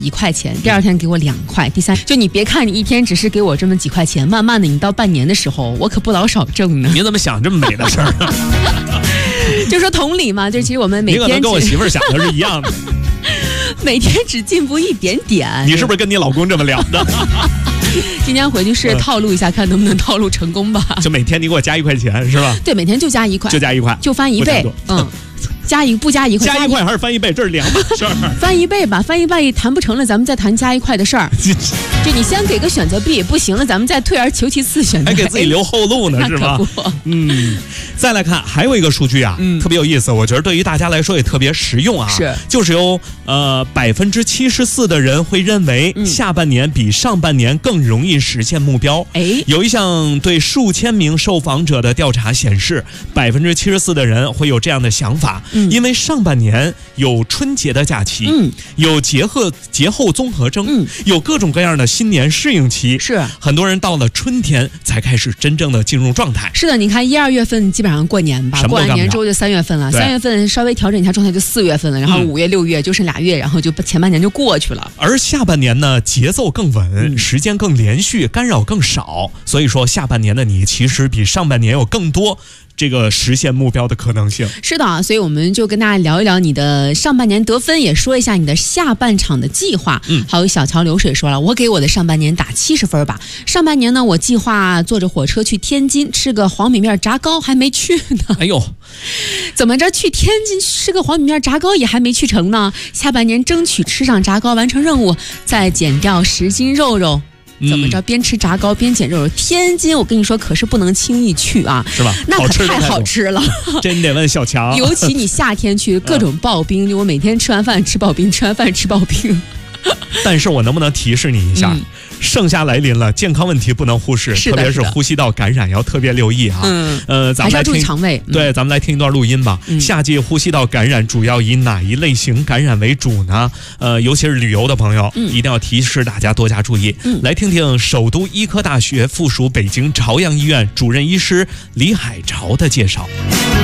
1块钱，第2天给我2块，第3就你别看你一天只是给我这么几块钱，慢慢的你到半年的时候，我可不老少挣呢。 你怎么想这么美的事儿呢？ 就说同理嘛，就其实我们每天你可能跟我媳妇儿想的是一样的， 每天只进步一点点。 你是不是跟你老公这么聊的？ 今天回去试着套路一下，看能不能套路成功吧。 就每天你给我加1块钱是吧？ 对，每天就加1块， 就加1块， 就翻1倍。不加1块， 加1块还是翻1倍，这是2码事儿。 翻1倍吧，翻1倍谈不成了，咱们再谈加1块的事儿。就你先给个选择 B， 不行了，咱们再退而求其次选择 A， 还给自己留后路呢，是吧？再来看还有一个数据啊，特别有意思，我觉得对于大家来说也特别实用啊。 是， 就是有74%的人会认为下半年比上半年更容易实现目标。有一项对数千名受访者的调查显示，74%的人会有这样的想法，因为上半年有春节的假期，有节后综合征，有各种各样的新年适应期， 是很多人到了春天才开始真正的进入状态。 是的，你看1、2月份基本上过年吧，过完年之后就3月份了，3月份稍微调整一下状态就4月份了，然后5月、6月就剩2月，然后就前半年就过去了。 而下半年呢，节奏更稳，时间更连续，干扰更少，所以说下半年的你其实比上半年有更多这个实现目标的可能性。 是的，所以我们就跟大家聊一聊你的上半年得分，也说一下你的下半场的计划。还有小桥流水说了，我给我的上半年打70分吧。上半年呢，我计划坐着火车去天津吃个黄米面炸糕，还没去呢。哎呦，怎么着去天津吃个黄米面炸糕也还没去成呢？下半年争取吃上炸糕，完成任务，再减掉10斤肉肉。怎么着？边吃炸糕边减肉肉。天津，我跟你说，可是不能轻易去啊， 是吧？ 那可太好吃了， 真得问小强。 尤其你夏天去，各种刨冰，就我每天吃完饭吃刨冰，吃完饭吃刨冰。 但是我能不能提示你一下？盛夏来临了，健康问题不能忽视，特别是呼吸道感染要特别留意啊。咱们来听， 还是要注意肠胃。 对，咱们来听一段录音吧。夏季呼吸道感染主要以哪一类型感染为主呢？尤其是旅游的朋友，一定要提示大家多加注意。来听听首都医科大学附属北京朝阳医院主任医师李海潮的介绍。